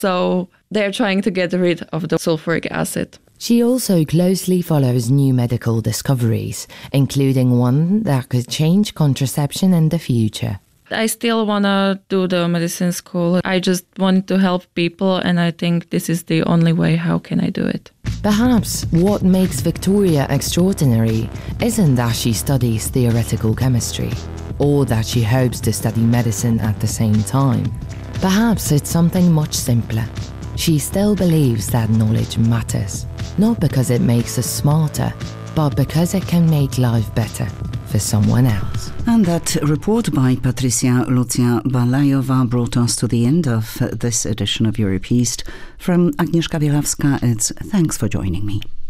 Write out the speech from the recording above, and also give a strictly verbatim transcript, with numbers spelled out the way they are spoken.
So they're trying to get rid of the sulfuric acid. She also closely follows new medical discoveries, including one that could change contraception in the future. I still want to do the medicine school. I just want to help people, and I think this is the only way how can I do it. Perhaps what makes Victoria extraordinary isn't that she studies theoretical chemistry, or that she hopes to study medicine at the same time. Perhaps it's something much simpler. She still believes that knowledge matters, not because it makes us smarter, but because it can make life better for someone else. And that report by Patricia Lucja Balajova brought us to the end of this edition of Europe East. From Agnieszka Bielawska, it's thanks for joining me.